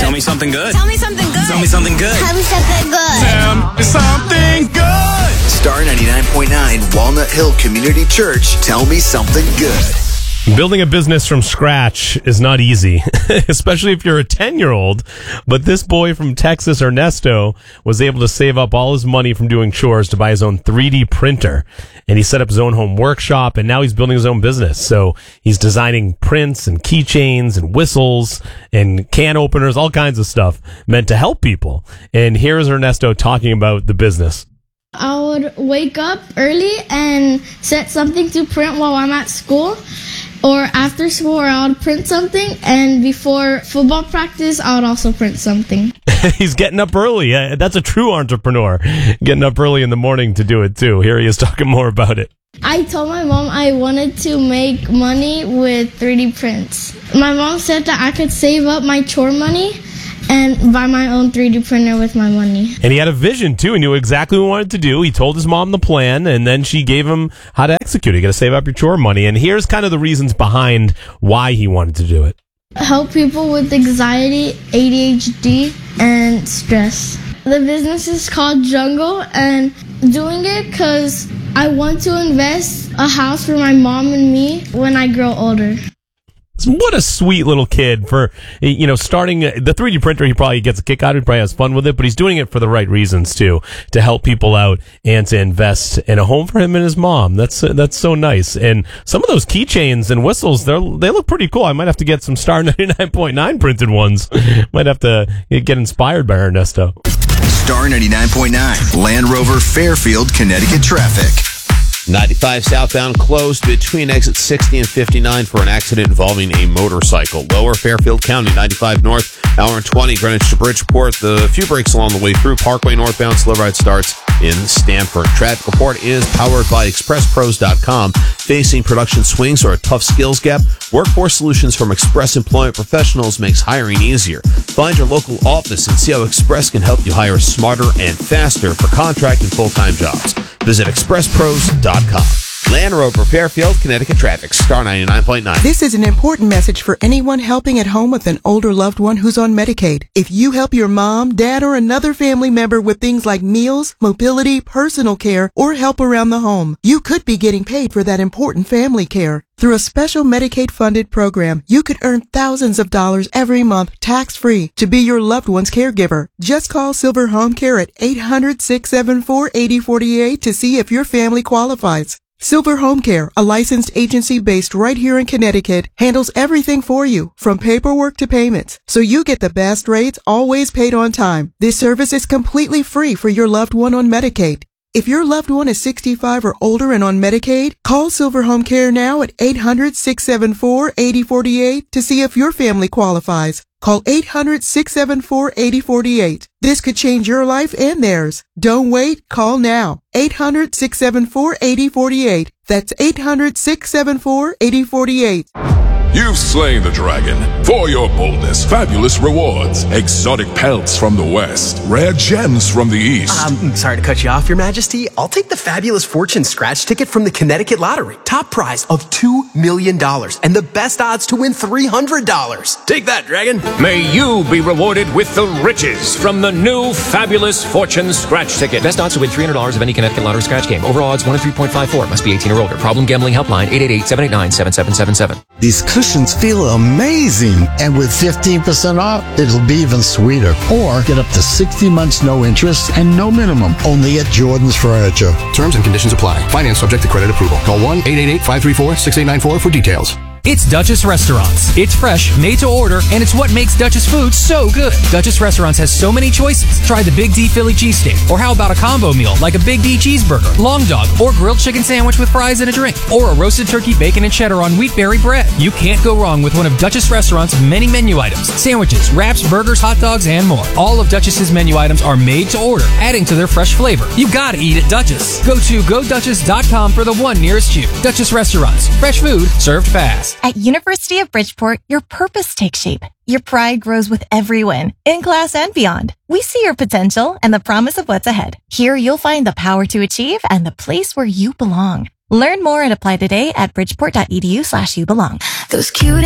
Tell me something good. Tell me something good. Tell me something good. Tell me something good. Tell me something good. Star 99.9 Walnut Hill Community Church. Tell me something good. Building a business from scratch is not easy, especially if you're a 10-year-old. But this boy from Texas, Ernesto, was able to save up all his money from doing chores to buy his own 3D printer. And he set up his own home workshop, and now he's building his own business. So he's designing prints and keychains and whistles and can openers, all kinds of stuff meant to help people. And here's Ernesto talking about the business. I would wake up early and set something to print while I'm at school. Or after school, I would print something, and before football practice, I would also print something. He's getting up early. That's a true entrepreneur, getting up early in the morning to do it, too. Here he is talking more about it. I told my mom I wanted to make money with 3D prints. My mom said that I could save up my chore money and buy my own 3D printer with my money. And he had a vision, too. He knew exactly what he wanted to do. He told his mom the plan, and then she gave him how to execute it. You got to save up your chore money. And here's kind of the reasons behind why he wanted to do it. Help people with anxiety, ADHD, and stress. The business is called Jungle, and doing it because I want to invest a house for my mom and me when I grow older. What a sweet little kid for, starting the 3D printer. He probably gets a kick out of it, probably has fun with it, but he's doing it for the right reasons too, to help people out and to invest in a home for him and his mom. That's so nice. And some of those keychains and whistles, they look pretty cool. I might have to get some Star 99.9 printed ones. Might have to get inspired by Ernesto. Star 99.9 Land Rover Fairfield, Connecticut traffic. 95 southbound closed between exit 60 and 59 for an accident involving a motorcycle. Lower Fairfield County, 95 north, hour and 20, Greenwich to Bridgeport. The few breaks along the way through. Parkway northbound, slow ride starts in Stamford. Traffic report is powered by ExpressPros.com. Facing production swings or a tough skills gap? Workforce Solutions from Express Employment Professionals makes hiring easier. Find your local office and see how Express can help you hire smarter and faster for contract and full-time jobs. Visit ExpressPros.com. Land Rover Fairfield, Connecticut traffic, Star 99.9. This is an important message for anyone helping at home with an older loved one who's on Medicaid. If you help your mom, dad, or another family member with things like meals, mobility, personal care, or help around the home, you could be getting paid for that important family care. Through a special Medicaid-funded program, you could earn thousands of dollars every month tax-free to be your loved one's caregiver. Just call Silver Home Care at 800-674-8048 to see if your family qualifies. Silver Home Care, a licensed agency based right here in Connecticut, handles everything for you, from paperwork to payments, so you get the best rates, always paid on time. This service is completely free for your loved one on Medicaid. If your loved one is 65 or older and on Medicaid, call Silver Home Care now at 800-674-8048 to see if your family qualifies. Call 800-674-8048. This could change your life and theirs. Don't wait. Call now. 800-674-8048. That's 800-674-8048. You've slain the dragon. For your boldness, fabulous rewards, exotic pelts from the west, rare gems from the east. I'm sorry to cut you off, Your Majesty. I'll take the Fabulous Fortune scratch ticket from the Connecticut Lottery. Top prize of $2 million and the best odds to win $300. Take that, dragon. May you be rewarded with the riches from the new Fabulous Fortune scratch ticket. Best odds to win $300 of any Connecticut Lottery scratch game. Overall odds 1 in 3.54. Must be 18 or older. Problem gambling helpline 888-789-7777. These cushions feel amazing, and with 15% off, it'll be even sweeter. Or get up to 60 months no interest and no minimum, only at Jordan's Furniture. Terms and conditions apply. Finance subject to credit approval. Call 1-888-534-6894 for details. It's Duchess Restaurants. It's fresh, made to order, and it's what makes Duchess food so good. Duchess Restaurants has so many choices. Try the Big D Philly cheesesteak, or how about a combo meal like a Big D cheeseburger, long dog, or grilled chicken sandwich with fries and a drink, or a roasted turkey, bacon, and cheddar on wheatberry bread. You can't go wrong with one of Duchess Restaurants' many menu items: sandwiches, wraps, burgers, hot dogs, and more. All of Duchess's menu items are made to order, adding to their fresh flavor. You gotta eat at Duchess. Go to GoDuchess.com for the one nearest you. Duchess Restaurants. Fresh food served fast. At University of Bridgeport, your purpose takes shape. Your pride grows with every win, in class and beyond. We see your potential and the promise of what's ahead. Here you'll find the power to achieve and the place where you belong. Learn more and apply today at bridgeport.edu/youbelong. Those cute